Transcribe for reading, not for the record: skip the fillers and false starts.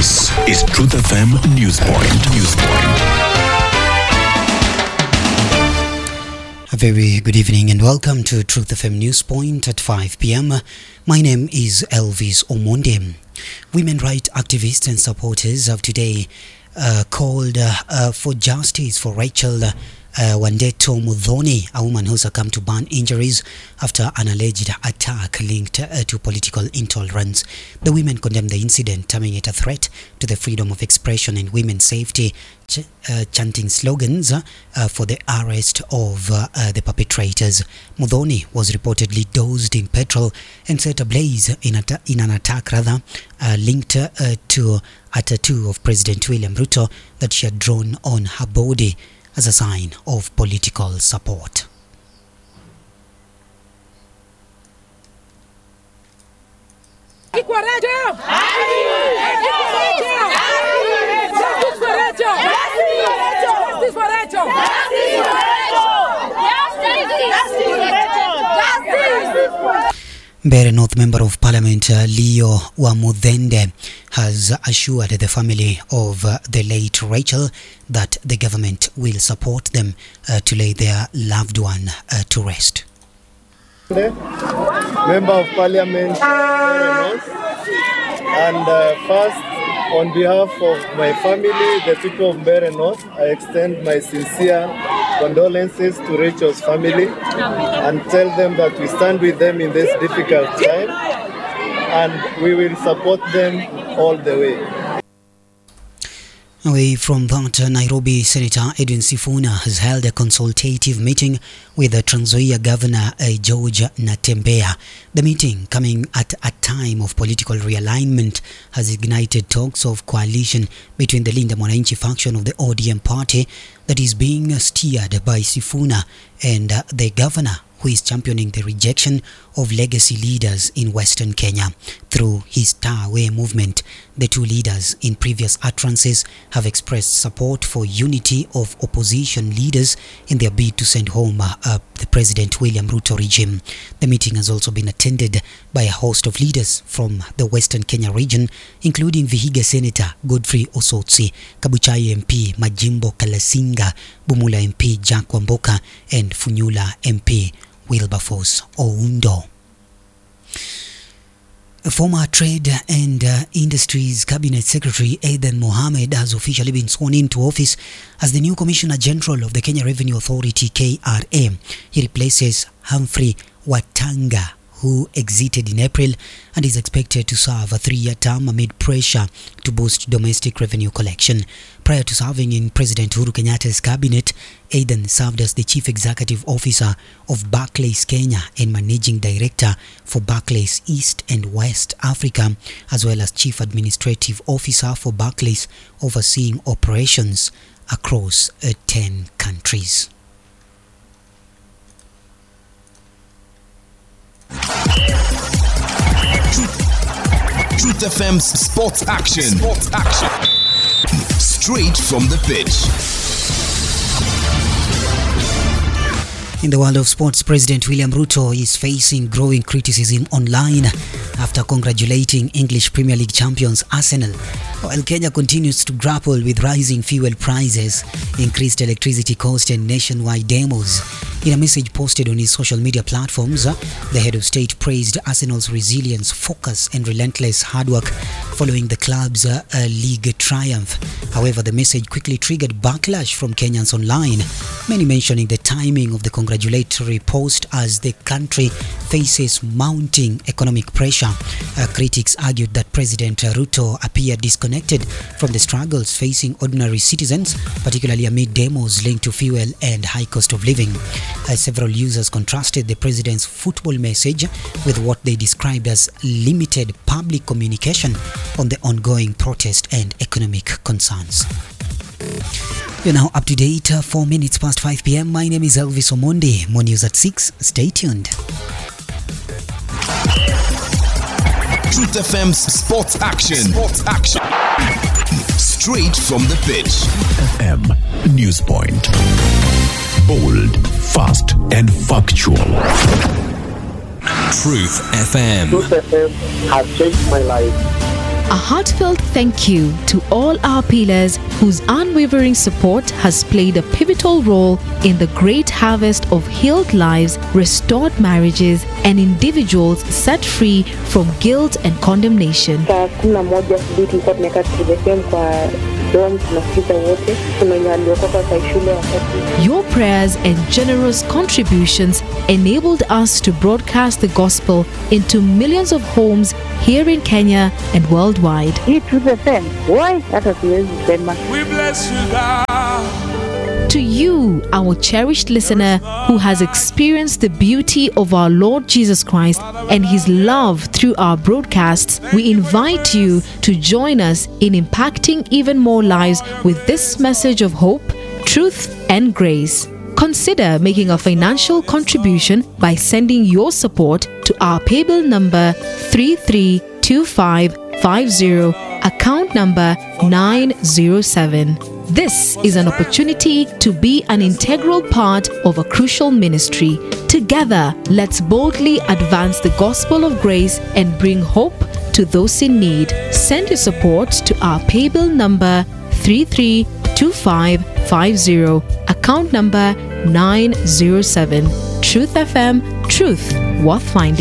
This is Truth FM Newspoint. A very good evening and welcome to Truth FM Newspoint at 5 p.m. My name is Elvis Omonde. Women rights activists and supporters have today called for justice for Rachel Wandeto Muthoni, a woman who succumbed to burn injuries after an alleged attack linked to political intolerance. The women condemned the incident, terming it a threat to the freedom of expression and women's safety, chanting slogans for the arrest of the perpetrators. Muthoni was reportedly doused in petrol and set ablaze in an attack linked to a tattoo of President William Ruto that she had drawn on her body as a sign of political support. Mbeere North Member of Parliament Leo Wamuthende has assured the family of the late Rachel that the government will support them to lay their loved one to rest. Member of Parliament Mbeere North, and first, on behalf of my family, the people of Mbeere North, I extend my sincere condolences to Rachel's family and tell them that we stand with them in this difficult time and we will support them all the way. Away from that, Nairobi Senator Edwin Sifuna has held a consultative meeting with the Trans Nzoia Governor George Natembeya. The meeting, coming at a time of political realignment, has ignited talks of coalition between the Linda Mwananchi faction of the ODM party that is being steered by Sifuna and the governor, who is championing the rejection of legacy leaders in Western Kenya. Through his Star Way movement, the two leaders in previous utterances have expressed support for unity of opposition leaders in their bid to send home the President William Ruto regime. The meeting has also been attended by a host of leaders from the Western Kenya region, including Vihiga Senator Godfrey Osotsi, Kabuchai MP Majimbo Kalasinga, Bumula MP Jack Wamboka, and Funyula MP Wilberforce Oundo. Former Trade and Industries Cabinet Secretary Aden Mohamed has officially been sworn into office as the new Commissioner General of the Kenya Revenue Authority, KRA. He replaces Humphrey Watanga, who exited in April and is expected to serve a 3-year term amid pressure to boost domestic revenue collection. Prior to serving in President Uhuru Kenyatta's cabinet, Aden served as the Chief Executive Officer of Barclays Kenya and Managing Director for Barclays East and West Africa, as well as Chief Administrative Officer for Barclays, overseeing operations across 10 countries. Truth FM's Sports Action. Straight from the pitch. In the world of sports, President William Ruto is facing growing criticism online after congratulating English Premier League champions Arsenal, while Kenya continues to grapple with rising fuel prices, increased electricity cost and nationwide demos. In a message posted on his social media platforms, the head of state praised Arsenal's resilience, focus and relentless hard work following the club's league triumph. However, the message quickly triggered backlash from Kenyans online, many mentioning the timing of the congratulatory post as the country faces mounting economic pressure. Critics argued that President Ruto appeared disconnected from the struggles facing ordinary citizens, particularly amid demos linked to fuel and high cost of living. Several users contrasted the president's football message with what they described as limited public communication on the ongoing protest and economic concerns. You're now up to date, 4 minutes past 5 p.m. My name is Elvis Omonde. More news at 6. Stay tuned. Truth FM's Sports Action. Straight from the pitch. FM Newspoint. Bold, fast and factual. Truth FM. Truth FM has changed my life. A heartfelt thank you to all our pillars whose unwavering support has played a pivotal role in the great harvest of healed lives, restored marriages, and individuals set free from guilt and condemnation. Saa 11 asubuhi tulikuwa tumekaa tukisema kwa dorm tunasikiza wote. Kuna wenye waliokoka kwa shule wakati. Your prayers and generous contributions enabled us to broadcast the gospel into millions of homes here in Kenya and worldwide. Hii Truth FM. Why? Hata siwezi sema. We bless you, God. To you, our cherished listener who has experienced the beauty of our Lord Jesus Christ and His love through our broadcasts, we invite you to join us in impacting even more lives with this message of hope, truth, and grace. Consider making a financial contribution by sending your support to our paybill number 332550, account number 907. This is an opportunity to be an integral part of a crucial ministry. Together, let's boldly advance the gospel of grace and bring hope to those in need. Send your support to our paybill number 332550, account number 907. Truth FM, truth worth finding.